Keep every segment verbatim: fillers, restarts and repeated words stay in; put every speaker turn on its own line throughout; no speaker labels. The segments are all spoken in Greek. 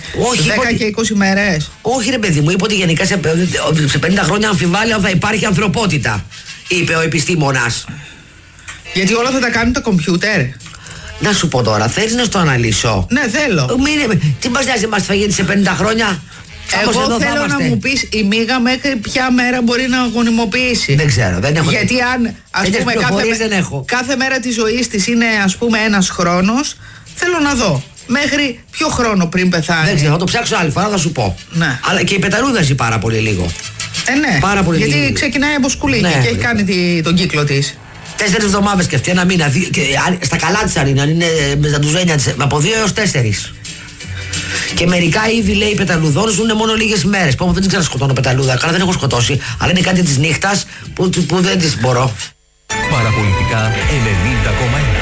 Όχι,
δέκα
ότι...
και είκοσι μέρες.
Όχι, ρε παιδί μου, είπε ότι γενικά σε, σε πενήντα χρόνια αμφιβάλλω θα υπάρχει ανθρωπότητα, είπε ο επιστήμονας.
Γιατί όλα θα τα κάνει το κομπιούτερ.
Να σου πω τώρα, θέλεις να στο αναλύσω?
Ναι, θέλω.
Μην, τι μας νοιάζει, μας φαγαίνει σε πενήντα χρόνια.
Εγώ θέλω να μου πεις η Μίγα μέχρι ποια μέρα μπορεί να γονιμοποιήσει.
Δεν ξέρω, δεν έχω.
Γιατί αν ας πούμε κάθε,
δεν έχω.
κάθε μέρα της ζωής της είναι ας πούμε ένας χρόνος, θέλω να δω μέχρι ποιο χρόνο πριν πεθάνει.
Δεν ξέρω, θα το ψάξω άλλη φορά, θα σου πω.
Ναι.
Αλλά και η πεταλούδα ζει πάρα πολύ λίγο.
Ε, ναι.
Πάρα πολύ
Γιατί
λίγο.
ξεκινάει από σκουλίκι
Ναι,
και έχει κάνει τη, τον κύκλο της.
Τέσσερις εβδομάδες και αυτή, ένα μήνα. Δι, και, στα καλά της αν είναι, αν είναι με τα τουζένια της, από δύο έως τέσσερις. Και μερικά είδη λέει πεταλουδών ζουν μόνο λίγες μέρες. Που δεν ξέρω σκοτώνω πεταλούδα, καλά δεν έχω σκοτώσει. Αλλά είναι κάτι της νύχτας που, που δεν τις μπορώ.
Παραπολιτικά ενενήντα κόμμα ένα.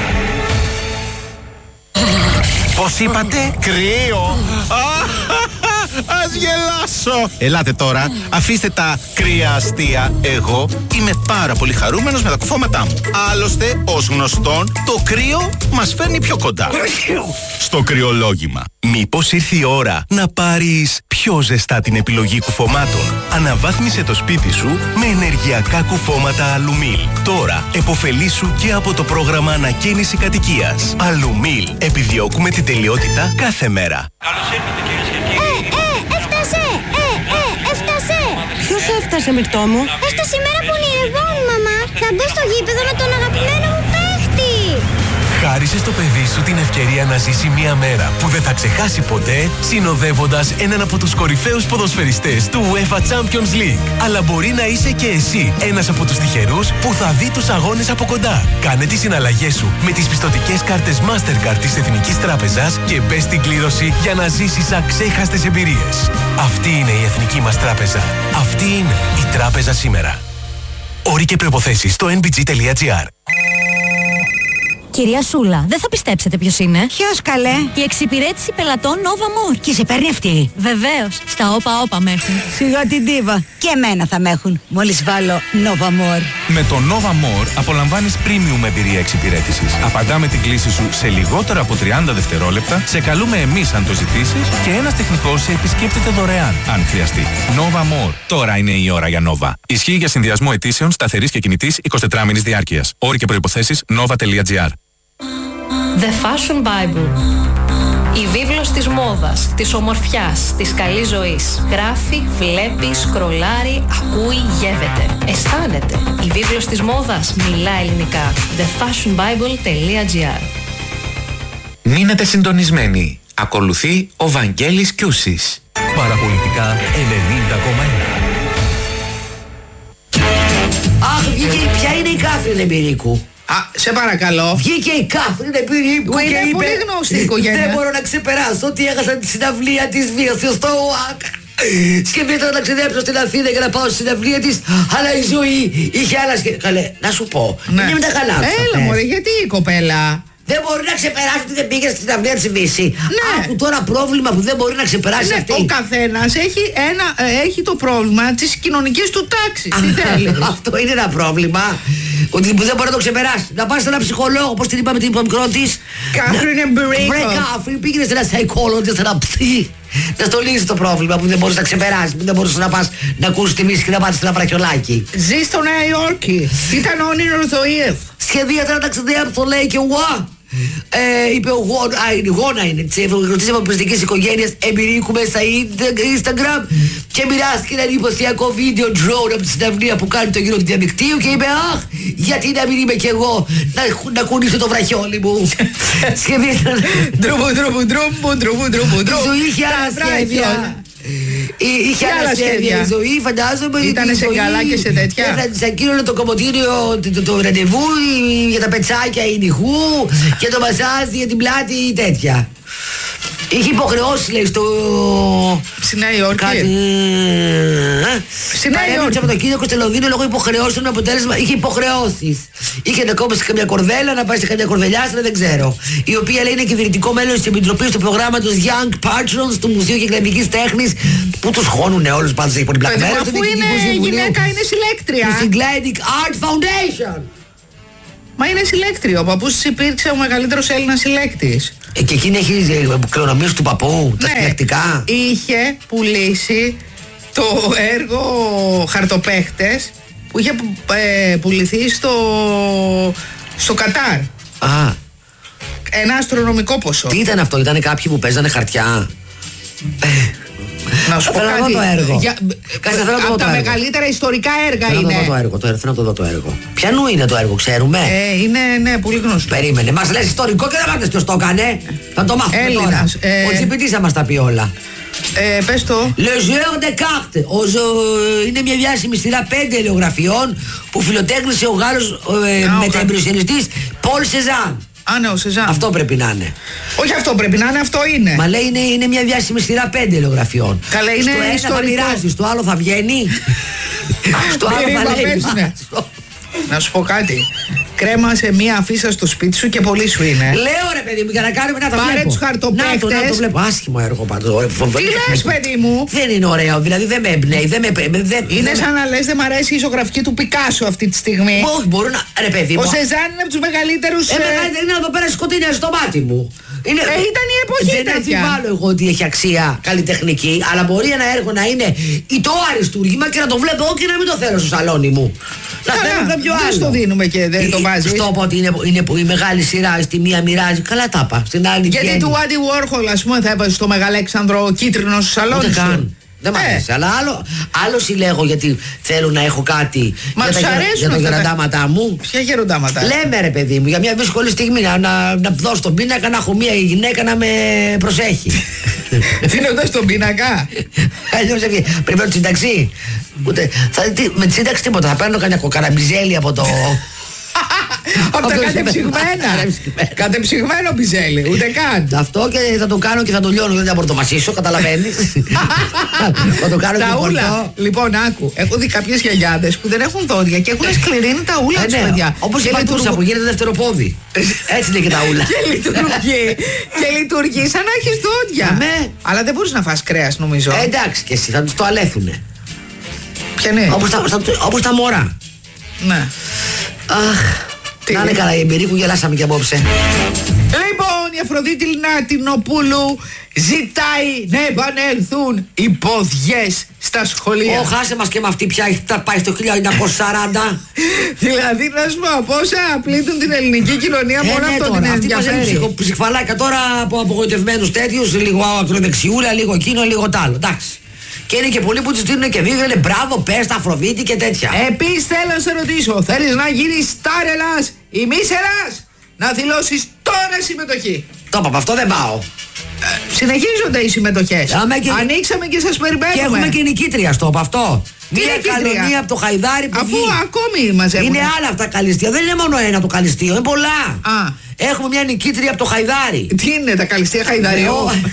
Πώς είπατε? Κρύο. Ας γελάσω. Ελάτε τώρα, αφήστε τα κρύα αστεία. Εγώ είμαι πάρα πολύ χαρούμενος με τα κουφώματά μου. Άλλωστε, ως γνωστόν, το κρύο μας φέρνει πιο κοντά στο κρυολόγημα.
Μήπως ήρθε η ώρα να πάρεις πιο ζεστά την επιλογή κουφωμάτων? Αναβάθμισε το σπίτι σου με ενεργειακά κουφώματα Αλουμίλ. Τώρα επωφελήσου και από το πρόγραμμα ανακαίνιση κατοικίας. Αλουμίλ. Επιδιώκουμε την τελειότητα κάθε μέρα.
Καλώς ήρθατε κυρίες και κύριοι.
Ε, ε, έφτασε! Ε, ε, έφτασε!
Ποιος έφτασε, Μυρτώ μου?
Έφτασε η μέρα που ονειρευόμουν, μαμά. Θα μπω στο γήπεδο με τον αγαπημένο μου παίχτη.
Χάρισε στο παιδί σου την ευκαιρία να ζήσει μια μέρα που δεν θα ξεχάσει ποτέ, συνοδεύοντας έναν από τους κορυφαίους ποδοσφαιριστές του UEFA Champions League. Αλλά μπορεί να είσαι και εσύ ένας από τους τυχερούς που θα δει τους αγώνες από κοντά. Κάνε τις συναλλαγές σου με τις πιστωτικές κάρτες Mastercard της Εθνικής Τράπεζας και μπες στην κλήρωση για να ζήσεις αξέχαστες εμπειρίες. Αυτή είναι η Εθνική μας Τράπεζα. Αυτή είναι η Τράπεζα σήμερα. Όροι και προϋποθέσεις στο εν μπι τζι τελεία τζι άρ.
Κυρία Σούλα, δεν θα πιστέψετε ποιος είναι.
Ποιος, καλέ?
Η εξυπηρέτηση πελατών Nova More.
Και σε παίρνει αυτή?
Βεβαίως, στα όπα όπα με έχουν.
Σιγά την τύβα. Και εμένα θα με έχουν, μόλις βάλω Nova More.
Με το Nova More απολαμβάνεις premium εμπειρία εξυπηρέτησης. Απαντάμε την κλήση σου σε λιγότερα από τριάντα δευτερόλεπτα, σε καλούμε εμείς αν το ζητήσεις και ένας τεχνικός σε επισκέπτεται δωρεάν, αν χρειαστεί. Nova More. Τώρα είναι η ώρα για Nova. Ισχύει για συνδυασμό αιτήσεων σταθερής και κινητής εικοσιτετράωρης διάρκειας. Όροι και προϋποθέσεις nova τελεία τζι άρ.
The Fashion Bible. Η βίβλος της μόδας, της ομορφιάς, της καλής ζωής. Γράφει, βλέπει, σκρολάρει, ακούει, γεύεται. Αισθάνεται. Η βίβλος της μόδας μιλά ελληνικά. the fashion bible τελεία τζι άρ.
Μείνετε συντονισμένοι. Ακολουθεί ο Βαγγέλης Κιούσης.
Παραπολιτικά ενενήντα κόμμα ένα.
Αχ, βγήκε, ποια είναι η Κάθριν Εμπειρίκου?
Α, σε παρακαλώ.
Βγήκε η Κάθριν Εμπειρίκου και
είναι
είπε,
πολύ γνωστή η οικογένεια.
δεν μπορώ να ξεπεράσω ότι έχασα τη συναυλία της βίας στο ΟΑΚ. Σκεφτείτε να ταξιδέψω στην Αθήνα για να πάω στη συναυλία της, αλλά η ζωή είχε άλλα σχέδια. Καλέ, να σου πω,
ναι.
Είναι με τα καλά.
Έλα μωρέ, γιατί η κοπέλα
δεν μπορεί να ξεπεράσει ότι δεν πήγε στην συναυλία της Βύση.
Ναι.
Άκου τώρα πρόβλημα που δεν μπορεί να ξεπεράσει, ναι, αυτή.
Ο καθένας έχει, ένα, έχει το πρόβλημα της κοινωνικής του τάξης. Τι θέλει.
Αυτό είναι ένα πρόβλημα. Ότι που δεν μπορεί να το ξεπεράσει. Να πας σε έναν ψυχολόγο, όπως την είπαμε την μικρό της.
Κάθριν Εμπειρίκου.
Βρε Κάθριν, πήγαινε σε ένα psychologist, σε ένα ψυχ. Να στο λύσει το πρόβλημα που δεν μπορείς να ξεπεράσει. Που δεν μπορείς να πας να ακούσεις τη Βύση και να πας σε ένα βραχιολάκι.
Ζει στο Νέα Υόρκη. Ήταν όνειρο ζωής.
Σχεδίατα να ταξιδέψει στο λέει και εγώ. Ε, είπε ο Γόνα, α, η Γόνα είναι της ευρωγνωτής επαπιστικής οικογένειας Εμπειρίκου μέσα Instagram και μοιράστηκε ένα εντυπωσιακό βίντεο drone από τη συναυλία που κάνει το γύρο του διαδικτύου και είπε αχ, γιατί να μην είμαι κι εγώ να, να κουνήσω το βραχιόλι μου. Σχεδίατα
Ντρουμπου, ντρουμπου, ντρουμπου, ντρουμπου, ντρουμπου.
Η ζωή είχε άλλα σχέδια. Είχε άλλα σχέδια η ζωή, φαντάζομαι.
Ήτανε σε καλά και σε τέτοια.
Της ακύρωνε το κομμωτήριο, το, το ραντεβού για τα πετσάκια ηνυχού και το μασάζ για την πλάτη ή τέτοια. Είχε υποχρεώσει, λέει, στο...
Στη Νέα Υόρκη.
Κάτι...
Στη Νέα Υόρκη.
Από το Κίνδυνο στο Λονδίνο λόγω υποχρεώσεων, αποτέλεσμα είχε υποχρεώσεις. Είχε να κόψει καμιά κορδέλα, να πάει σε καμιά κορδελιάστρα, δεν ξέρω. Η οποία λέει είναι κυβερνητικό μέλος της Επιτροπής του προγράμματος Young Patrons του Μουσείου Κεκλαδικής Τέχνης που τους χώνουνε όλους, πάντως έχει πολύ πλάκα.
Αφού είναι γυναίκα, είναι συλλέκτρια.
Του Cycladic Art Foundation.
Μα είναι συλλέκτριο. Ο παππούς της υπήρξε ο μεγαλύτερος Έλληνας συλλέκτης.
Ε, και εκείνη έχει κληρονομήσει του παππού, τα συλλεκτικά.
Είχε πουλήσει το έργο Χαρτοπαίχτες που είχε ε, πουληθεί στο, στο Κατάρ.
Α.
Ένα αστρονομικό ποσό.
Τι ήταν αυτό, ήταν κάποιοι που παίζανε χαρτιά?
Να σου πω
κάτι.
το έργο. Για,
Κάτσε, θέλω
από
το
τα
έργο.
μεγαλύτερα ιστορικά έργα
θέλω
είναι.
Θέλω να δω το έργο, το, θέλω να το δω το έργο. Ποιανού είναι το έργο, ξέρουμε?
Ε, είναι, ναι, πολύ γνωστό.
Περίμενε, μας λες ιστορικό και δεν μάθες ποιος το έκανε. Θα το μάθουμε
Έλληνας,
τώρα.
ε...
Ο Τσιπητής θα μας τα πει όλα.
Ε, πες το.
Le Jeu de Cartes. Ο ζω... Είναι μια διάσημη σειρά πέντε ελαιογραφιών που φιλοτέχνησε ο Γάλλος ε, μεταεμπρεσιονιστής Πολ Σεζάν.
Α, ναι, ο Σεζάν.
Αυτό πρέπει να είναι.
Όχι, αυτό πρέπει να είναι, αυτό είναι.
Μα λέει είναι, είναι μια διάσημη σειρά πέντε ελαιογραφιών.
Καλά, είναι
στο ένα
ιστορικό.
θα μοιράζει, στο άλλο θα βγαίνει. Στο άλλο θα λέει.
Να σου πω κάτι. Κρέμασε μία αφίσα στο σπίτι σου και πολύ σου είναι.
Λέω ρε παιδί μου, για να κάνουμε να τα
Πάρε
βλέπω.
τους χαρτοπαίκτες.
Να το, να το βλέπω. Άσχημο έργο πάντως.
Τι λες παιδί μου?
Δεν είναι ωραίο, δηλαδή δεν με εμπνέει. Δεν με, δεν,
είναι
δεν
σαν να λες δεν μ' αρέσει η ζωγραφική του Πικάσο αυτή τη στιγμή.
Όχι, μπορούν να. Ρε παιδί μου.
Ο Σεζάν είναι από τους μεγαλύτερους.
Ε, ε... μεγαλύτερη είναι εδώ πέρα σκοτεινιά στο μάτι μου. Είναι,
ε, ήταν η εποχή
δεν
τέτοια.
αμφιβάλλω εγώ ότι έχει αξία καλλιτεχνική, αλλά μπορεί ένα έργο να είναι ητό αριστούργημα και να το βλέπω και να μην το θέλω στο σαλόνι μου. Να θέλω κάποιο άλλο.
Δεν το δίνουμε και δεν το βάζεις.
Στο πω ότι είναι, είναι η μεγάλη σειρά, στη μία μοιράζει. Καλά τα είπα. Στην άλλη.
Γιατί
βγαίνει.
του Άντι Βόρχολ, ας πούμε, θα έβαζε στο Μεγαλέξανδρο κίτρινο στο σαλόνι σου.
Καν. Δεν μ' αρέσει, ε. αλλά άλλο, άλλο συλλέγω γιατί θέλω να έχω κάτι.
Μα
για, τα, για τα γεροντάματα μου.
Ποια γεροντάματα?
Λέμε ρε παιδί μου, για μια δύσκολη στιγμή να, να, να δώσω τον πίνακα, να έχω μια γυναίκα να με προσέχει.
Τι να δώσει τον πίνακα?
Αλλιώς πρέπει να το συνταξεί. Ούτε, θα, τι, με τη σύνταξη τίποτα, θα παίρνω κανένα κοκαραμπιζέλι από το...
Από τα κατεψυγμένα. Κατεψυγμένο μπιζέλι, ούτε καν.
Αυτό και θα το κάνω και θα το λιώνω, δεν θα μπορώ να το μασίσω, καταλαβαίνεις. Θα το κάνω
τα ούλα. Λοιπόν, άκου, έχω δει κάποιες γιαγιάδες που δεν έχουν δόντια και έχουν σκληρύνει τα ούλα τους, παιδιά.
Όπως η πατούσα που γίνεται δεύτερο πόδι. Έτσι είναι και τα ούλα.
Και λειτουργεί σαν να έχεις δόντια. Αλλά δεν μπορείς να φας κρέας, νομίζω.
Εντάξει και εσύ, θα τους το αλέθουνε.
Ποια είναι?
Όπως τα μωρά.
Ναι.
Αχ, να είναι καλά η εμπειρία που γελάσαμε και απόψε.
Λοιπόν, η Αφροδίτη Λινάτινοπούλου ζητάει να επανέλθουν οι ποδιές στα σχολεία.
Ω, χάσε μας και με αυτή πια θα πάει στο χίλια εννιακόσια σαράντα.
Δηλαδή, να σου πω, πόσα πλήττουν την ελληνική κοινωνία μόνο
ε, ναι,
αυτό
τώρα,
την
αυτή
ενδιαφέρει.
Ψυχφαλάκια τώρα από απογοητευμένους τέτοιους, λίγο ακροδεξιούλα, λίγο εκείνο, λίγο τ' άλλο. Εντάξει. Και είναι και πολλοί που τους δίνουν και βίντεο, λένε μπράβο, πες τα Αφροδίτη και τέτοια.
Επίσης θέλω να σε ρωτήσω, θέλεις να γίνεις στάρ Ελλάς ή μης Ελλάς? Να δηλώσεις τώρα συμμετοχή.
Το είπα, αυτό δεν πάω.
Ε, συνεχίζονται οι συμμετοχές. Και... Ανοίξαμε και σας περιμένουμε.
Και έχουμε και νικήτρια στο από αυτό.
Τι
Μία καλονία από το Χαϊδάρι που
αφού
βγει.
ακόμη μαζεύουν.
Είναι άλλα αυτά καλυστία. Δεν είναι μόνο ένα το καλυστείο, είναι πολλά.
Α.
Έχουμε μια νικήτρια από το Χαϊδάρι.
Τι είναι τα καλυστία Χαϊδαριού?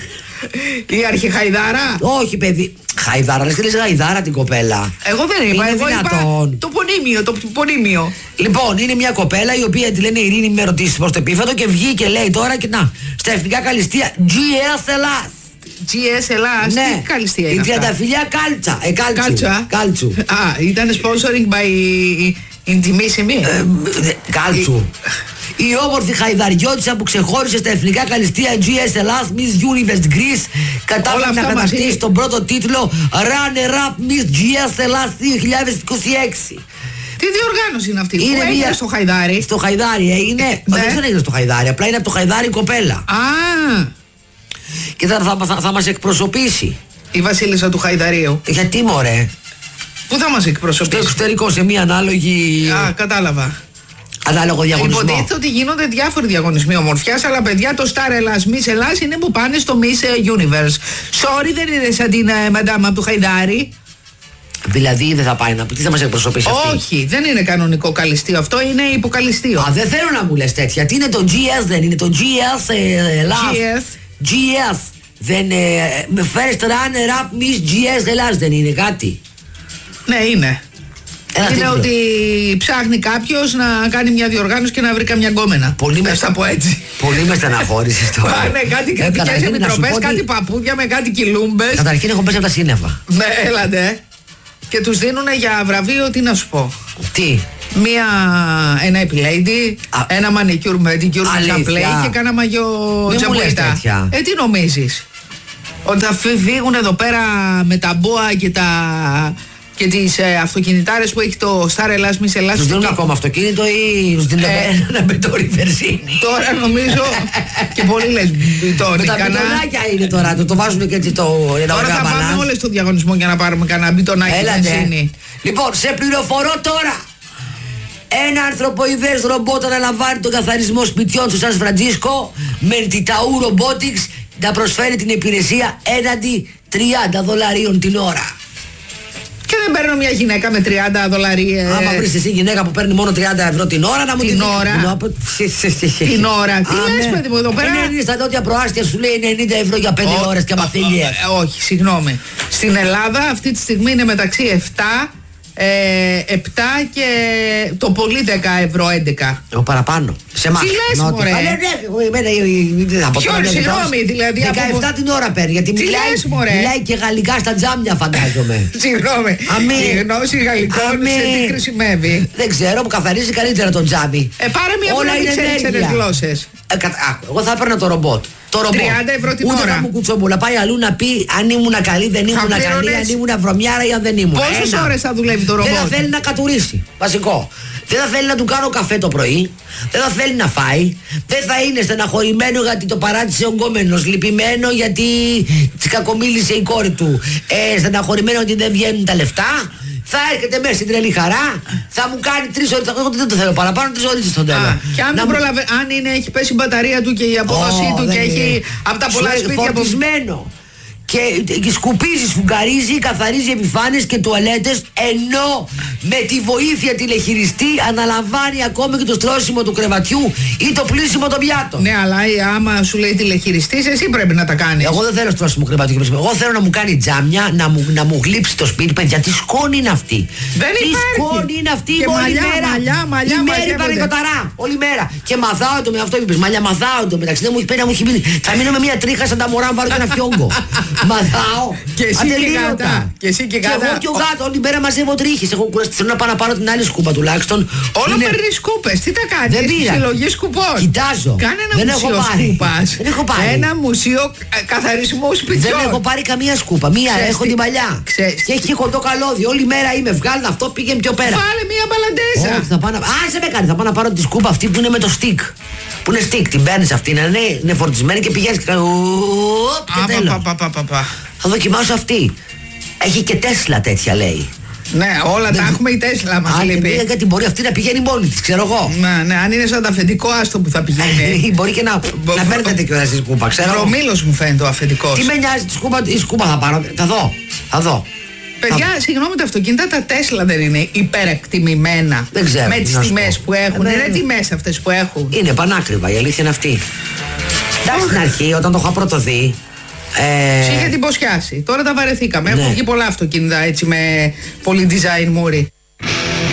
Η αρχιχαϊδάρα.
Όχι παιδί. Χαϊδάρα, λες τι λες Χαϊδάρα την κοπέλα.
Εγώ δεν είπα, εγώ είπα το πονίμιο, το πονίμιο.
Λοιπόν, είναι μια κοπέλα η οποία τη λένε Ειρήνη με ρωτήσεις προς το επίφατο και βγήκε και λέει τώρα και να, στα εθνικά καλυστία τζι ες Ελλάς.
τζι ες Ελλάς,
ναι.
Τι καλυστία είναι
η
αυτά?
Η τριανταφυλλιά Κάλτσα, ε, Κάλτσου.
Κάλτσα.
Κάλτσου.
Α, ήταν sponsoring by Intimissimi.
Ε, Κάλτσου. Η όμορφη χαϊδαριώτησα που ξεχώρισε στα εθνικά καλυστία τζι ες Ελλάς Miss Universe Greece κατάφερε να κατακτήσει τον πρώτο τίτλο Runner Up Miss τζι ες Ελλάς δύο χιλιάδες είκοσι έξι.
Τι διοργάνωση είναι αυτή?
Είναι
που
μία
στο Χαϊδάρι.
Στο Χαϊδάρι έγινε. Ε, ναι. Δεν έγινε στο Χαϊδάρι, απλά είναι από το Χαϊδάρι η κοπέλα.
Α.
Και θα, θα, θα, θα μας εκπροσωπήσει.
Η βασίλισσα του Χαϊδαρίου.
Γιατί μωρέ?
Πού θα μας εκπροσωπήσει?
Στο εξωτερικό, σε μία ανάλογη.
Α, κατάλαβα.
Ανάλογο διαγωνισμό.
Υποτίθεται ότι γίνονται διάφοροι διαγωνισμοί ομορφιάς, αλλά παιδιά το Star Ελλάς, Miss Ελλάς είναι που πάνε στο Miss Universe. Sorry, δεν είναι σαν την μαντάμα από του Χαϊδάρι.
Δηλαδή δεν θα πάει να πει, τι θα μας εκπροσωπήσει αυτή?
Όχι, δεν είναι κανονικό καλυστείο, αυτό είναι υποκαλυστείο.
Α, δεν θέλω να μου λες τέτοια. Τι είναι το τζι ες, δεν είναι το τζι ες Ελλάς.
τζι ες.
τζι ες. Δεν με first runner up Miss τζι ες Ελλάς δεν είναι κάτι?
Ναι, είναι.
Ένα
είναι
τίτλο.
ότι ψάχνει κάποιος να κάνει μια διοργάνωση και να βρει καμιά γκόμενα.
Πολύ με
θα πω έτσι.
Πολύ με στεναχώρησες τώρα.
Πάνε κάτι κρατικές επιτροπές, κάτι παππούδια με κάτι κιλούμπες.
Καταρχήν έχω πέσει από τα σύννεφα.
Ναι, έλατε. Και τους δίνουνε για βραβείο, τι να σου πω.
Τι?
μία, ένα επιλέιντι, ένα manicure pedicure με ζαμπλέ και κάνα μαγιό τζαμπουέτα. Ε, τι νομίζεις? Ότι θα φύγουν εδώ πέρα με τα μπόα και τα... και τις ε, αυτοκινητάρες που έχει το Star Ελλάς Μις Ελλάς.
Τους δίνουν ακόμα αυτοκίνητο ή τους δίνουν ένα μπιτόνι βενζίνη?
Τώρα νομίζω και πολύ λες μπιτόνι.
Τα μπιτονάκια είναι τώρα, το, το βάζουν και έτσι το...
Τώρα θα πάμε όλες στο διαγωνισμό για να πάρουμε κανένα μπιτονάκι βενζίνη.
Λοιπόν, σε πληροφορώ τώρα. Ένα ανθρωποειδές ρομπότ αναλαμβάνει τον καθαρισμό σπιτιών του Σαν Φραντζίσκο με Titaou Robotics να προσφέρει την υπηρεσία έναντι τριάντα δολαρίων την ώρα.
Και δεν παίρνω μια γυναίκα με τριάντα δολαρίες.
Άμα βρεις εσύ γυναίκα που παίρνει μόνο τριάντα ευρώ την ώρα, να μου
την ώρα. Την ώρα. Τι λες, παιδί μου, εδώ πέρα?
Είναι στα τέτοια προάστια, σου λέει ενενήντα ευρώ για πέντε ώρες και μαθαίνει.
Όχι, συγγνώμη. Στην Ελλάδα αυτή τη στιγμή είναι μεταξύ επτά επτά και το πολύ δέκα ευρώ, έντεκα.
Εγώ παραπάνω. Σε εμάς.
Τι λες, μωρέ?
Ποιο,
συγγνώμη, δηλαδή
δεκαεπτά την ώρα παίρνει. Γιατί μιλάει και γαλλικά στα τζάμια, φαντάζομαι.
Συγγνώμη. Η γνώση γαλλικών σε τι χρησιμεύει?
Δεν ξέρω, που καθαρίζει καλύτερα το τζάμι.
Ε, πάρε μια που να μην ξέρει ξένες γλώσσες.
Εγώ θα έπαιρνα το ρομπότ. Το ρομπότ.
τριάντα ευρώ την
Ούτε
ώρα.
θα μου κουτσομπούλα. Πάει αλλού να πει αν ήμουν καλή, δεν ήμουν καλή, αν ήμουν βρωμιάρα ή αν δεν ήμουν.
Πόσες ώρες θα δουλεύει το ρομπότ?
Δεν θα θέλει να κατουρίσει. Βασικό. Δεν θα θέλει να του κάνω καφέ το πρωί. Δεν θα θέλει να φάει. Δεν θα είναι στεναχωρημένο γιατί το παράτησε ο γκόμενος. Λυπημένο γιατί τη κακομίλησε η κόρη του. Ε, στεναχωρημένο ότι δεν βγαίνουν τα λεφτά. Θα έρχεται μέσα στην τρελή χαρά, θα μου κάνει τρεις ώρες. Εγώ δεν το θέλω παραπάνω, τρεις ώρες στο τέλος.
Και αν,
να
προλαβε... αν είναι, έχει πέσει η μπαταρία του και η απόδοσή oh, του και έχει από τα πολλά σπίτια
φορτισμένο. Και, και σκουπίζει, σφουγγαρίζει, καθαρίζει επιφάνειες και τουαλέτες, ενώ με τη βοήθεια τηλεχειριστή αναλαμβάνει ακόμη και το στρώσιμο του κρεβατιού ή το πλύσιμο των πιάτων.
Ναι, αλλά άμα σου λέει τηλεχειριστής, εσύ πρέπει να τα κάνεις.
Εγώ δεν θέλω στρώσιμο κρεβατιού και πλύσιμο. Εγώ θέλω να μου κάνει τζάμια, να μου, να μου γλύψει το σπίτι. Παιδιά, τι σκόνη είναι αυτή.
Δεν
τι
υπάρχει.
σκόνη είναι αυτή
και
όλη
μαλλιά,
μέρα.
Μαλλιά, μαλλιά,
η μέρη παρεκοταρά. Όλη μέρα. Και μαθάω το με αυτό που είπες. Μαλλιά μαθάω το μεταξύ. Δεν μου έχει πει να μου έχει πει. Θα μείνω με μια τρίχα σαν τα μωρά, βάλω και ένα φιόγκο. Μαθάω.
Και εσύ και γάτα. Και εσύ και γάτα.
Και εγώ και ο γάτο, όλη μέρα μαζεύω τρίχες. Έχω κουραστεί. Θέλω να πάω να πάρω την άλλη σκούπα τουλάχιστον.
Όλο είναι... παίρνει σκούπες. Τι τα κάνεις?
Δεν πήρα.
Συλλογή σκουπών.
Κοιτάζω.
Κάνε ένα
δεν
μουσείο σκούπας.
Δεν έχω πάρει.
Ένα μουσείο καθαρισμού σπιτιών.
Δεν έχω πάρει καμία σκούπα. Μία
Ξέρεις
έχω
τι...
την παλιά.
Ξέρεις...
Και έχει και κοντό καλώδιο. Όλη μέρα είμαι. Βγάλω αυτό, πήγαινε πιο πέρα.
Βάλε μία μπαλαντέζα.
Όχι, θα πάω να. Άσε με κάνει. Θα πάω να πάρω τη σκούπα αυτή που είναι με το stick. Που είναι stick. Την παίρνει αυτή. Είναι, είναι φορτισμένη και πηγαίνει και κάνει. Θα δοκιμάσω αυτή. Έχει και Τέσλα τέτοια λέει.
Ναι, όλα δεν... τα έχουμε η Τέσλα μας λείπει.
Αν γιατί μπορεί αυτή να πηγαίνει μόνη της, ξέρω εγώ.
Ναι, ναι, αν είναι σαν το αφεντικό άστο που θα πηγαίνει.
Μπορεί και να, να παίρνετε και όλα στη σκούπα, ξέρω.
Βρωμήλος μου φαίνεται ο αφεντικός.
Τι με νοιάζει, τη σκούπα, η σκούπα θα πάρω, θα δω, θα δω.
Παιδιά, θα... συγγνώμη, τα αυτοκίνητα τα Τέσλα δεν είναι υπερεκτιμημένα?
Δεν ξέρω.
Με τις τιμές που έχουν, είναι τιμές αυτές που έχουν.
Είναι πανάκριβα, η αλήθεια είναι αυτή. Εντάξει, στην αρχή, όταν το είχα πρώτο δει.
Ε... είχε εντυπωσιάσει. Τώρα τα βαρεθήκαμε. Ναι. Έχουν βγει πολλά αυτοκίνητα έτσι με πολύ design μούρι.